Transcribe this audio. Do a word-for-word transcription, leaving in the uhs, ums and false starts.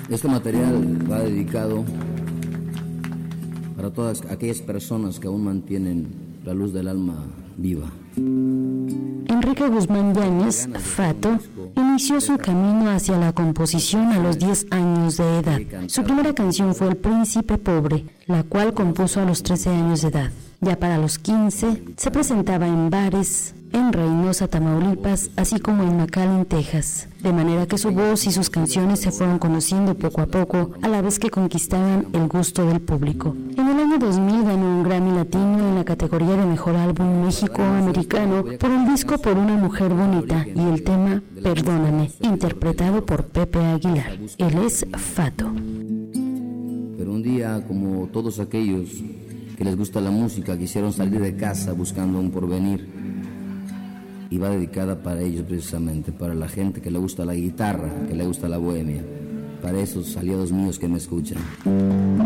Este material va dedicado para todas aquellas personas que aún mantienen la luz del alma viva. Enrique Guzmán Yáñez, Fato, inició su camino hacia la composición a los diez años de edad. Su primera canción fue El Príncipe Pobre, la cual compuso a los trece años de edad. Ya para los quince, se presentaba en bares, en Reynosa, Tamaulipas, así como en McAllen, Texas, de manera que su voz y sus canciones se fueron conociendo poco a poco, a la vez que conquistaban el gusto del público. En el año dos mil ganó un Grammy Latino en la categoría de Mejor Álbum México-Americano por el disco Por una Mujer Bonita y el tema Perdóname, interpretado por Pepe Aguilar. Él es Fato. Pero un día, como todos aquellos que les gusta la música, quisieron salir de casa buscando un porvenir, y va dedicada para ellos precisamente, para la gente que le gusta la guitarra, que le gusta la bohemia, para esos aliados míos que me escuchan.